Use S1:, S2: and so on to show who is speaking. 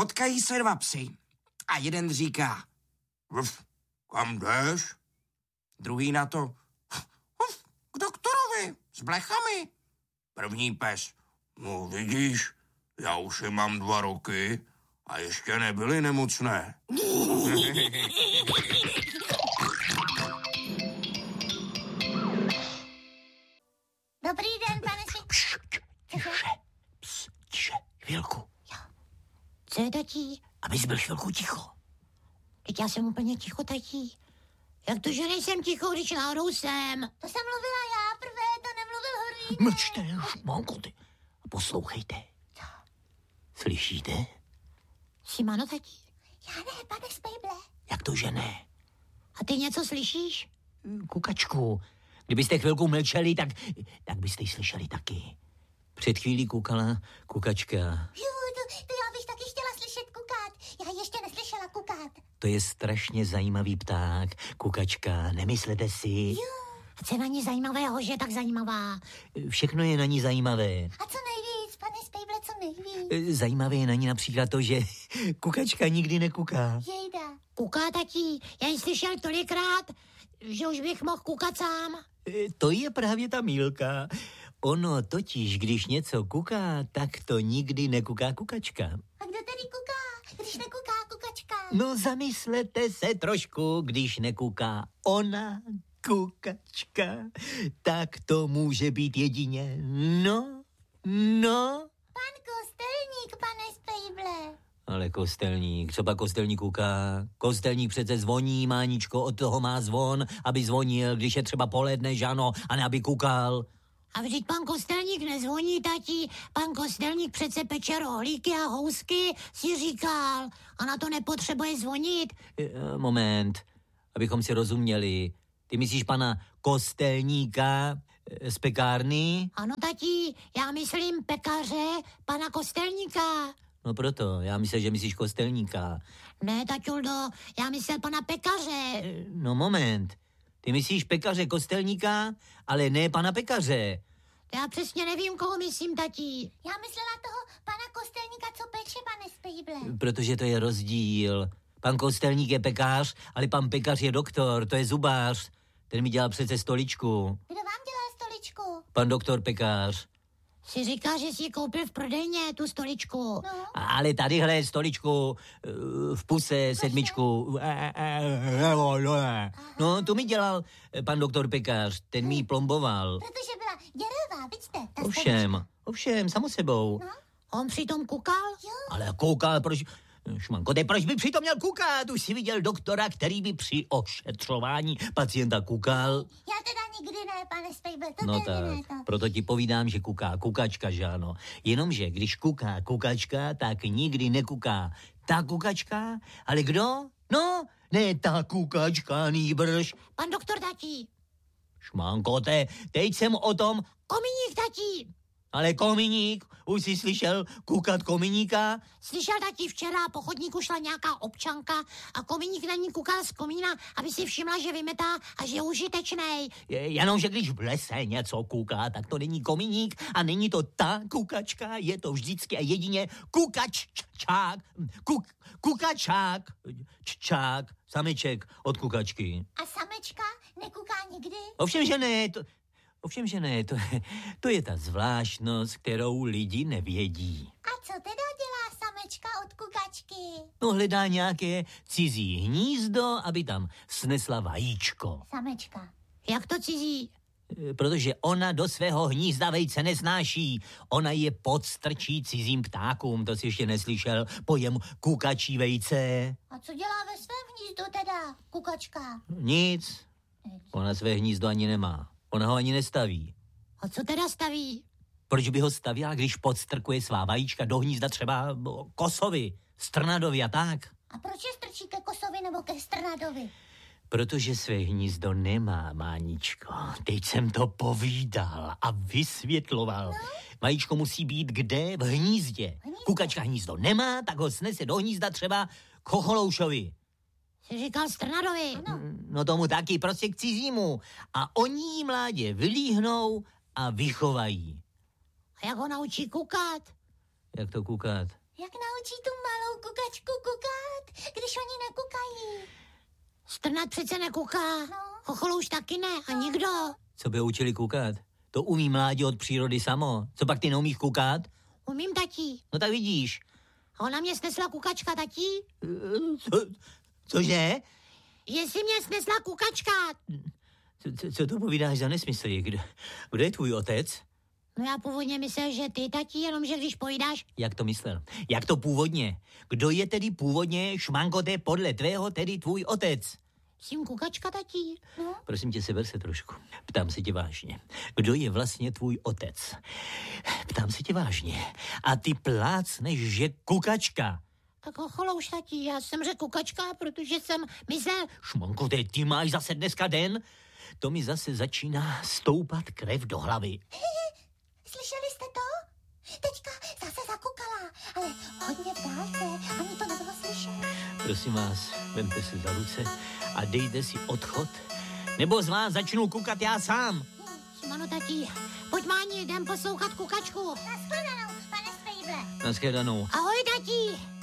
S1: Potkají se dva psi a jeden říká: Uf, kam jdeš? Druhý na to: Uf, k doktorovi, s blechami. První pes: No vidíš, já už je mám 2 roky a ještě nebyly nemocné.
S2: Dobrý den, pane
S3: Tiše, chvilku.
S2: Jo. Co je, tatí?
S3: Abys byl chvilku ticho.
S2: Teď já jsem úplně ticho, tatí. Jak to, že nejsem ticho, když náhodou jsem? To jsem mluvila já prvé, to nemluvil Horník.
S3: Mlčte, šmankoty. A poslouchejte.
S2: Co?
S3: Slyšíte?
S2: Šimano, tatí? Já ne, pane Spejble.
S3: Jak to, že ne?
S2: A ty něco slyšíš?
S3: Kukačku, kdybyste chvilku mlčeli, tak byste ji slyšeli taky. Před chvílí kukala kukačka.
S2: Jo, to já bych taky chtěla slyšet kukát. Já ještě neslyšela kukát.
S3: To je strašně zajímavý pták, kukačka, nemyslete si?
S2: Jo, a co je na ní zajímavého, že je tak zajímavá?
S3: Všechno je na ní zajímavé.
S2: A co nejvíc, pane Spejble, co nejvíc?
S3: Zajímavé je na ní například to, že kukačka nikdy nekuká.
S2: Jejda. Kuká, tatí, já ji slyšel tolikrát, že už bych mohl kukat sám.
S3: To je právě ta mýlka. Ono totiž, když něco kuká, tak to nikdy nekuká kukačka.
S2: A kdo tedy kuká, když nekuká kukačka?
S3: No zamyslete se trošku, když nekuká ona, kukačka, tak to může být jedině, no.
S2: Pan Kostelník, pane Spejble.
S3: Ale Kostelník, co pak Kostelník kuká? Kostelník přece zvoní, Máničko, od toho má zvon, aby zvonil, když je třeba poledne, že ano, a ne aby kukal.
S2: A vždyť pan Kostelník nezvoní, tatí. Pan Kostelník přece peče rohlíky a housky, si říkal. A na to nepotřebuje zvonit.
S3: Moment, abychom si rozuměli. Ty myslíš pana Kostelníka z pekárny?
S2: Ano, tatí, já myslím pekaře pana Kostelníka.
S3: No proto, já myslím, že myslíš Kostelníka.
S2: Ne, taťuldo, já myslel pana pekaře.
S3: No moment, ty myslíš pekaře Kostelníka, ale ne pana pekaře.
S2: Já přesně nevím, koho myslím, tatí. Já myslela toho pana Kostelníka, co peče, pane Spejble.
S3: Protože to je rozdíl. Pan Kostelník je pekař, ale pan pekař je doktor, to je zubář. Ten mi dělal přece stoličku.
S2: Kdo vám dělal stoličku?
S3: Pan doktor pekař.
S2: Si říká, že si ji koupil v prodejně, tu stoličku. No.
S3: Ale tadyhle stoličku v puse, 7. No, to mi dělal pan doktor pekař, ten mi ji plomboval.
S2: Protože byla děravá, vidíte?
S3: Ovšem, samo sebou.
S2: No. On přitom kukal? Jo.
S3: Ale koukal, proč... Šmanko, proč by přitom měl kukat? Už si viděl doktora, který by při ošetřování pacienta kukal?
S2: Já teda nikdy ne, pane Spejble, to
S3: no
S2: tak,
S3: ne
S2: to.
S3: Proto ti povídám, že kuká kukačka, že ano. Jenomže když kuká kukačka, tak nikdy nekuká ta kukačka, ale kdo? No, ne ta kukačka, nýbrž.
S2: Pan doktor, tatí.
S3: Šmanko, teď jsem o tom...
S2: Komíník, tatí.
S3: Ale komíník, už jsi slyšel kukat komíníka?
S2: Slyšel, tatí, včera po chodníku šla nějaká občanka a komíník na ní kukal z komína, aby si všimla, že vymetá a že je užitečnej.
S3: Jenomže když v lese něco kuká, tak to není komíník a není to ta kukačka, je to vždycky a jedině kukačák, sameček od kukačky.
S2: A samečka nekuká nikdy?
S3: Ovšem, že ne, to je ta zvláštnost, kterou lidi nevědí.
S2: A co teda dělá samečka od kukačky?
S3: No, hledá nějaké cizí hnízdo, aby tam snesla vajíčko.
S2: Samečka. Jak to cizí?
S3: Protože ona do svého hnízda vejce nesnáší. Ona je podstrčí cizím ptákům, to jsi ještě neslyšel, pojem kukačí vejce.
S2: A co dělá ve svém hnízdu teda, kukačka?
S3: Nic. Ona své hnízdo ani nemá. Ona ho ani nestaví.
S2: A co teda staví?
S3: Proč by ho stavěla, když podstrkuje svá vajíčka do hnízda třeba kosovi, strnadovi a tak?
S2: A proč je strčí ke kosovi nebo ke strnadovi?
S3: Protože své hnízdo nemá, Máničko. Teď jsem to povídal a vysvětloval. No? Vajíčko musí být kde? V hnízdě. Kukačka hnízdo nemá, tak ho snese do hnízda třeba Chocholoušovi.
S2: Jsi říkal strnadovi. Ano.
S3: No tomu taky, prostě k cizímu. A oni jí mládě vylíhnou a vychovají.
S2: A jak ho naučí kukat?
S3: Jak to kukat?
S2: Jak
S4: učí tu malou kukačku kukat, když oni nekukají.
S2: Strnad přece nekouká.
S4: No.
S2: Chocholouš taky ne a nikdo.
S3: Co by ho učili koukat? To umí mládě od přírody samo. Co pak ty neumíš koukat?
S2: Umím, tatí.
S3: No tak vidíš.
S2: A ona mě snesla kukačka, tatí.
S3: Cože?
S2: Že si mě snesla kukačka.
S3: Co to povídáš za nesmysly? Kdo je tvůj otec?
S2: No já původně myslel, že ty, tatí, jenomže když pojídáš...
S3: Jak to myslel? Jak to původně? Kdo je tedy původně, šmankote, podle tvého tedy tvůj otec?
S2: Jsem kukačka, tatí. No.
S3: Prosím tě, seber se trošku. Ptám se tě vážně. Kdo je vlastně tvůj otec? Ptám se tě vážně. A ty plácneš, že kukačka.
S2: Tak chocholouš, tatí, já jsem řekl kukačka, protože jsem myslel...
S3: Šmankote, ty máš zase dneska den? To mi zase začíná stoupat krev do hlavy.
S4: Slyšeli jste to? Teďka zase zakukala, ale hodně v dálce, ani to nebylo slyšet.
S3: Prosím vás, vemte se za ruce a dejte si odchod, nebo z vás začnu kukat já sám.
S2: Šimano, tatí, pojď, Máni, jdem poslouchat kukačku.
S4: Nashledanou, pane Spejble.
S3: Nashledanou.
S2: Ahoj, tatí.